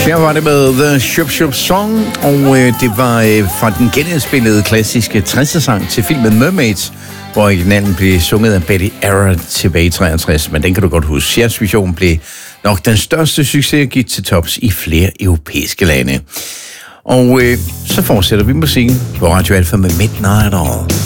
Her var det med The Shup Shup Song, og det var fra den genindspillede klassiske 60'er-sang til filmen Mermaids, hvor originalen blev sunget af Betty Arra tilbage i 63, men den kan du godt huske. Chers version blev nok den største succes, gik til tops i flere europæiske lande. Og så fortsætter vi musikken på Radio Alpha med Midnight All.